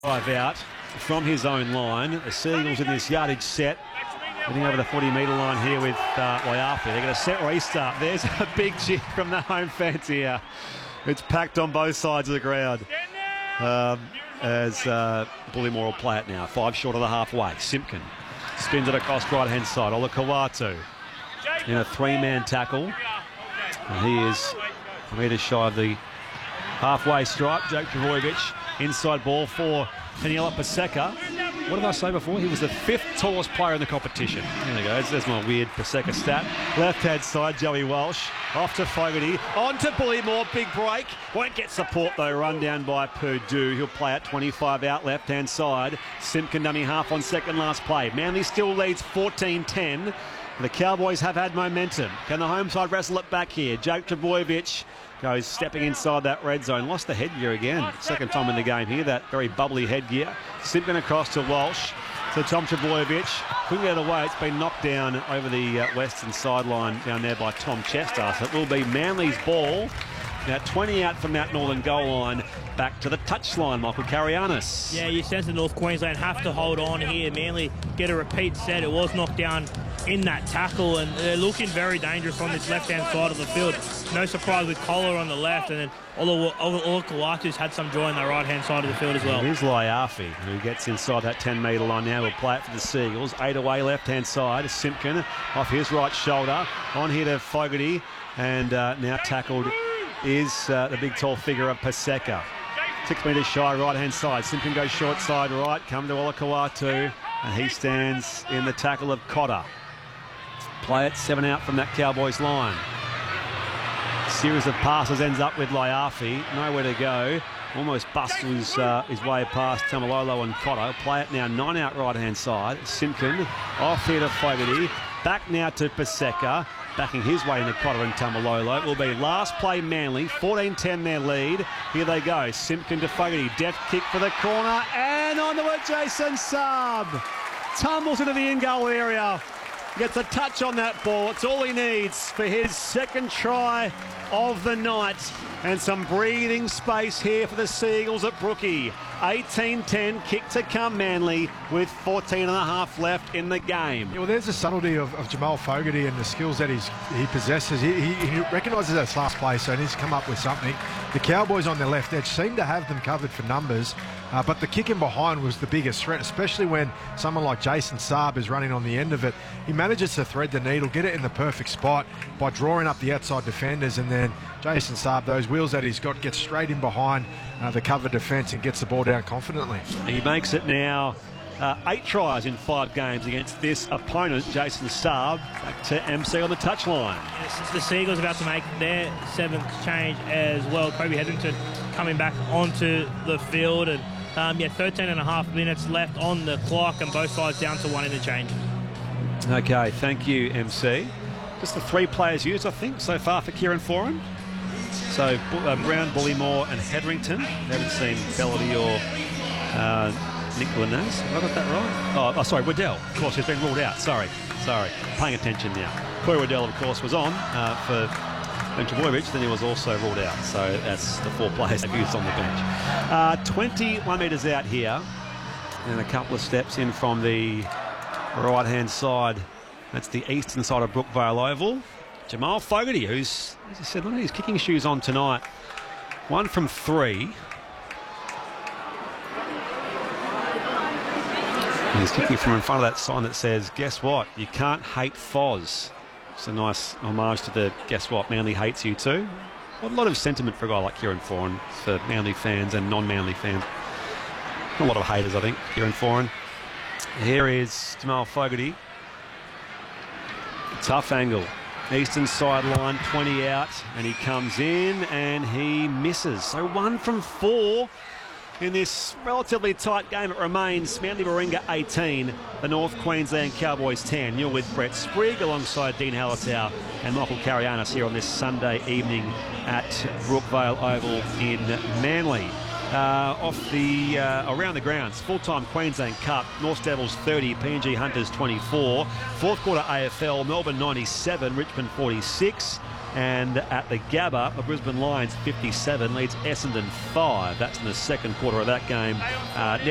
Drive out from his own line. The Seagulls in this yardage set, heading over the 40-metre line here with Waiafi. They're going to set restart. There's a big cheer from the home fans here. It's packed on both sides of the ground. As Bullymore will play it now. 5 short of the halfway. Simpkin spins it across right-hand side. Olakau'atu in a 3-man tackle. And he is a metre shy of the halfway stripe. Jake Trbojevic, inside ball for Daniela Paseka. What did I say before? He was the 5th tallest player in the competition. There we go. There's my weird Paseka stat. Left-hand side, Joey Walsh. Off to Fogarty. On to Bullymore. Big break. Won't get support, though. Run down by Purdue. He'll play at 25 out left-hand side. Simpkin dummy half on second last play. Manly still leads 14-10. The Cowboys have had momentum. Can the home side wrestle it back here? Jake Trbojevic goes stepping inside that red zone. Lost the headgear again. Second time in the game here, that very bubbly headgear. Simpkin across to Walsh. To Tom Trbojevic. Couldn't get it away. It's been knocked down over the western sideline down there by Tom Chester. So it will be Manly's ball. Now 20 out from that northern goal line. Back to the touchline, Michael Carianis. Yeah, you sense the North Queensland have to hold on here. Manly get a repeat set. It was knocked down in that tackle, and they're looking very dangerous on this left-hand side of the field. No surprise with Collar on the left, and then Olakau'atu's had some joy on the right-hand side of the field as well. Here's Waiafi, who gets inside that 10-metre line now. Will play it for the Seagulls. 8 away, left-hand side. Simpkin off his right shoulder. On here to Fogarty, and now tackled is the big tall figure of Paseka. 6 metres shy, right-hand side. Simpkin goes short side right. Come to Olakau'atu, and he stands in the tackle of Cotter. Play it 7 out from that Cowboys line. Series of passes ends up with Waiafi. Nowhere to go. Almost busts his way past Tamalolo and Cotter. Play it now 9 out right-hand side. Simpkin off here to Fogarty. Back now to Paseka. Backing his way into Cotter and Tamalolo. It will be last play Manly. 14-10 their lead. Here they go. Simpkin to Fogarty. Deft kick for the corner. And onto it, Jason Saab. Tumbles into the in-goal area. Gets a touch on that ball. It's all he needs for his second try of the night. And some breathing space here for the Seagulls at Brookie. 18-10, kick to come Manly with 14 and a half left in the game. Yeah, well, there's the subtlety of Jamal Fogarty and the skills that he possesses. He recognises that last play, so he needs to come up with something. The Cowboys on their left edge seem to have them covered for numbers, but the kick in behind was the biggest threat, especially when someone like Jason Saab is running on the end of it. He manages to thread the needle, get it in the perfect spot by drawing up the outside defenders, and then Jason Saab, those wheels that he's got, gets straight in behind the covered defence and gets the ball down confidently. He makes it now 8 tries in 5 games against this opponent, Jason Saab. Back to MC on the touchline. Yes, the Seagulls about to make their 7th change as well. Kobe Hetherington coming back onto the field, and 13 and a half minutes left on the clock, and both sides down to 1 interchange. Okay, thank you, MC. Just the 3 players used, I think, so far for Kieran Foran. So Brown, Bullymore and Hetherington. Haven't seen Bellady or Nick Linaz. Have I got that right? Oh, sorry, Waddell. Of course, he's been ruled out. Sorry. Paying attention now. Corey Waddell, of course, was on for Trbojevic. Then he was also ruled out. So that's the 4 players they've used on the bench. 21 metres out here. And a couple of steps in from the right-hand side. That's the eastern side of Brookvale Oval. Jamal Fogarty, who's, as I said, look at his kicking shoes on tonight. 1 from 3. And he's kicking from in front of that sign that says, guess what? You can't hate Foz. It's a nice homage to the guess what? Manly hates you too. A lot of sentiment for a guy like Kieran Foran, for Manly fans and non-Manly fans. A lot of haters, I think, Kieran Foran. Here is Jamal Fogarty. Tough angle. Eastern sideline, 20 out, and he comes in and he misses. So 1 from 4 in this relatively tight game. It remains Manly Warringah 18, the North Queensland Cowboys 10. You're with Brett Sprigg alongside Dean Hallertau and Michael Carianis here on this Sunday evening at Brookvale Oval in Manly. Around the grounds, full-time Queensland Cup, North Devils 30, PNG Hunters 24. 4th quarter AFL, Melbourne 97, Richmond 46. And at the Gabba, the Brisbane Lions 57 leads Essendon 5. That's in the second quarter of that game.